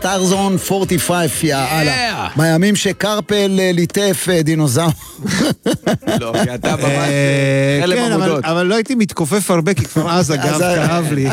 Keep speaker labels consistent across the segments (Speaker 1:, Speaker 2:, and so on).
Speaker 1: סטארזון 45, יאללה. בימים שקרפל ליטף דינוזאור.
Speaker 2: לא, כי אתה ממש חלם
Speaker 3: כן,
Speaker 2: עמודות.
Speaker 3: אבל לא הייתי מתכופף הרבה, כי כבר אז הגב כאב לי.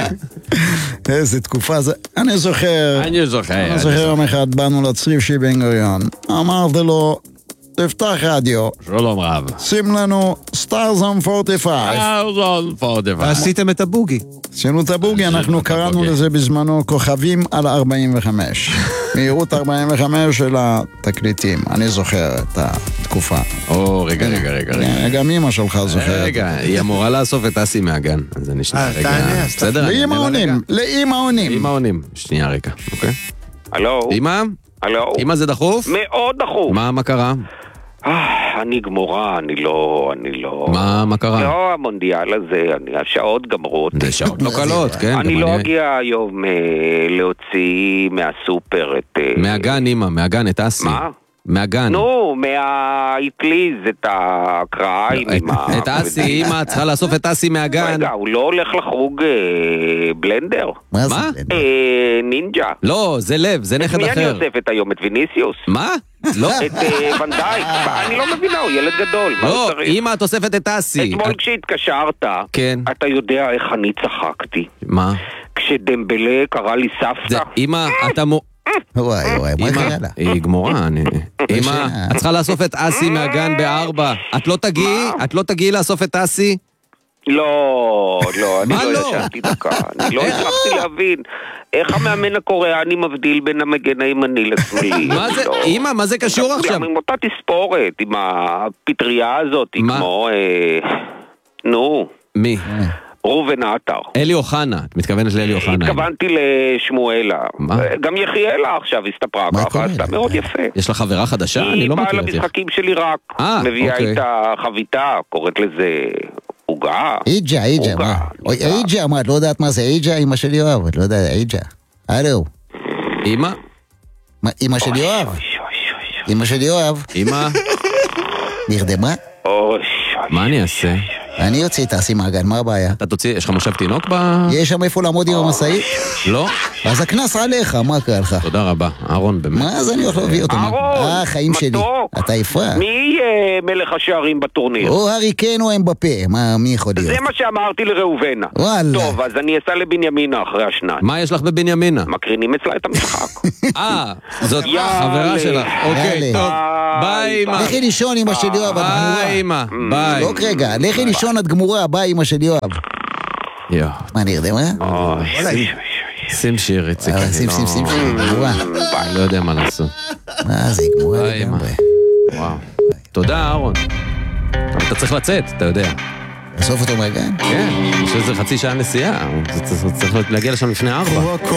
Speaker 1: איזה תקופה זה. אני זוכר יום אחד באנו לצריף של בן גוריון. אמרתי לו, תפתח רדיו.
Speaker 2: שלום רב.
Speaker 1: שים לנו סטארזון 45.
Speaker 2: סטארזון 45.
Speaker 3: ועשיתם את הבוגי.
Speaker 1: עשינו את הבוגי, אנחנו קראנו לזה בזמנו כוכבים על 45. מהירות 45 של התקליטים. אני זוכר את התקופה.
Speaker 2: רגע.
Speaker 1: גם אמא שלך זוכרת.
Speaker 2: רגע, היא אמורה לאסוף את אסי מהגן. אז אני שנייה רגע. בסדר?
Speaker 1: לאמא עונים.
Speaker 2: אמא עונים. שנייה רגע, אוקיי?
Speaker 4: הלו?
Speaker 2: אמא?
Speaker 4: הלו?
Speaker 2: אמא זה דחוף?
Speaker 4: מאוד דחוף.
Speaker 2: מה קרה?
Speaker 4: אני גמורה, אני לא...
Speaker 2: מה קרה?
Speaker 4: לא, המונדיאל הזה, השעות גמרות.
Speaker 2: זה שעות לא קלות, כן.
Speaker 4: אני לא אגיע היום להוציא מהסופר את...
Speaker 2: מהגן, אמא, מהגן, את אסי.
Speaker 4: מה?
Speaker 2: מהגן.
Speaker 4: נו, מהאטליז, את הקריים עם ה...
Speaker 2: את אסי, אמא, צריכה לאסוף את אסי מהגן.
Speaker 4: רגע, הוא לא הולך לחוג בלנדר?
Speaker 1: מה זה?
Speaker 4: נינג'ה.
Speaker 2: לא, זה לב, זה נכד אחר.
Speaker 4: מי אני אוסף את היום? את ויניסיוס?
Speaker 2: מה? לא.
Speaker 4: את ונדייק? אני לא מבינה, הוא ילד גדול.
Speaker 2: לא, אמא, את אוספת את אסי.
Speaker 4: אתמול כשהתקשרת, אתה יודע איך אני צחקתי.
Speaker 2: מה?
Speaker 4: כשדמבלה קרא לי סבתא.
Speaker 2: אמא, אתה
Speaker 1: וואי, מה קרה לה?
Speaker 2: היא גמורה, אמא, את צריכה לאסוף את אסי מהגן ב4. את לא תגיעי לאסוף את אסי?
Speaker 4: לא, אני לא ישנתי דקה. אני לא הצלחתי להבין איך המאמן הקוריאני מבדיל בין המגן הימני לשמאלי.
Speaker 2: מה זה, אמא, מה זה קשור עכשיו?
Speaker 4: עם אותה תספורת, עם הפטריה הזאת, כמו... נו.
Speaker 2: מי?
Speaker 4: רובן עטר.
Speaker 2: אלי אוחנה, את מתכוונת לאלי אוחנה.
Speaker 4: התכוונתי לשמואלה. גם יחיאלה עכשיו הסתפרה ככה, עשתה מאוד יפה.
Speaker 2: יש לה חברה חדשה? אני לא מכיר את זה.
Speaker 4: היא באה למשחקים שלי רק. מביאה איתה חביתה, קוראת לזה עוגה.
Speaker 1: איג'ה, מה, את לא יודעת מה זה איג'ה? אמא של יואב, את לא יודעת, איג'ה. הלו.
Speaker 2: אמא?
Speaker 1: אמא של יואב? אמא של יואב?
Speaker 2: אמא?
Speaker 1: נרדמה?
Speaker 2: מה אני אעשה?
Speaker 1: אני יוצא תעשי מעגן, מה הבעיה?
Speaker 2: אתה תוציא, יש לך מושב תינוק
Speaker 1: יש שם איפה לעמוד עם המסעית?
Speaker 2: לא?
Speaker 1: אז הכנס עליך, מה קרה לך?
Speaker 2: תודה רבה, אהרון באמת.
Speaker 1: מה אז אני הולך להביא אותו?
Speaker 4: אהרון,
Speaker 1: חיים שלי. אתה יפה.
Speaker 4: מי יהיה מלך השערים בטורניר?
Speaker 1: או הריקן או אמבפה, מי יכול להיות?
Speaker 4: זה מה שאמרתי לראובנה.
Speaker 1: וואלה.
Speaker 4: טוב, אז אני אסע לבנימינה אחרי השניים.
Speaker 2: מה יש לך בבנימינה?
Speaker 4: מקרינים אצלה את המשחק.
Speaker 2: זאת חברה שלך. אוקיי, טוב. ביי אמא.
Speaker 1: לכי לישון אמא של יואב, את גמורה.
Speaker 2: ביי אמא, ביי.
Speaker 1: לא רגע, לכי לישון את גמורה, ביי אמא של יואב. מה נרדמה?
Speaker 2: שים שיר, איציק.
Speaker 1: שים שיר, גמורה.
Speaker 2: אני לא יודע מה לעשות.
Speaker 1: מה זה, גמורה לגמרי.
Speaker 2: וואו. תודה אהרון. אבל אתה צריך לצאת, אתה יודע.
Speaker 1: לאסוף אותו מהגן?
Speaker 2: כן, יש איזה חצי שעה נסיעה. צריך להגיע לשם לפני 4.